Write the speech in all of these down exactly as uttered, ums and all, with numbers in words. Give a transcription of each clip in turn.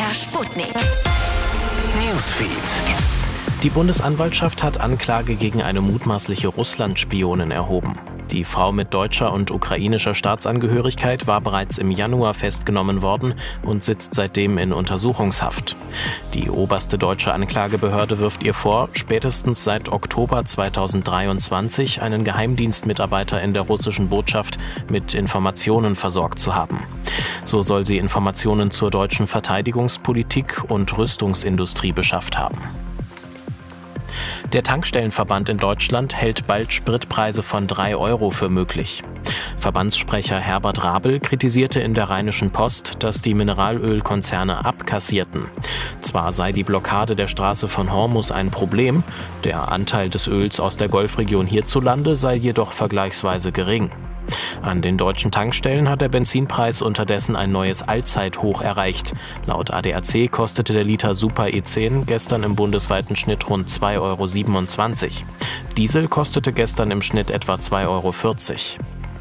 R Sputnik. Newsfeed. Die Bundesanwaltschaft hat Anklage gegen eine mutmaßliche Russland-Spionin erhoben. Die Frau mit deutscher und ukrainischer Staatsangehörigkeit war bereits im Januar festgenommen worden und sitzt seitdem in Untersuchungshaft. Die oberste deutsche Anklagebehörde wirft ihr vor, spätestens seit Oktober zweitausenddreiundzwanzig einen Geheimdienstmitarbeiter in der russischen Botschaft mit Informationen versorgt zu haben. So soll sie Informationen zur deutschen Verteidigungspolitik und Rüstungsindustrie beschafft haben. Der Tankstellenverband in Deutschland hält bald Spritpreise von drei Euro für möglich. Verbandssprecher Herbert Rabel kritisierte in der Rheinischen Post, dass die Mineralölkonzerne abkassierten. Zwar sei die Blockade der Straße von Hormuz ein Problem, der Anteil des Öls aus der Golfregion hierzulande sei jedoch vergleichsweise gering. An den deutschen Tankstellen hat der Benzinpreis unterdessen ein neues Allzeithoch erreicht. Laut A D A C kostete der Liter Super E zehn gestern im bundesweiten Schnitt rund zwei Euro siebenundzwanzig. Diesel kostete gestern im Schnitt etwa zwei Euro vierzig.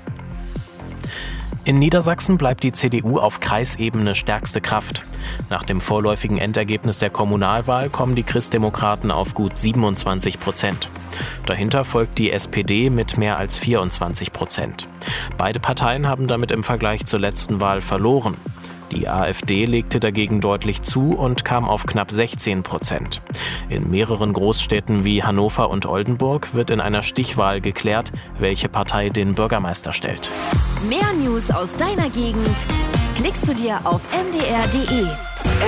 In Niedersachsen bleibt die C D U auf Kreisebene stärkste Kraft. Nach dem vorläufigen Endergebnis der Kommunalwahl kommen die Christdemokraten auf gut siebenundzwanzig Prozent. Dahinter folgt die S P D mit mehr als vierundzwanzig Prozent. Beide Parteien haben damit im Vergleich zur letzten Wahl verloren. Die AfD legte dagegen deutlich zu und kam auf knapp sechzehn Prozent. In mehreren Großstädten wie Hannover und Oldenburg wird in einer Stichwahl geklärt, welche Partei den Bürgermeister stellt. Mehr News aus deiner Gegend klickst du dir auf m d r punkt d e.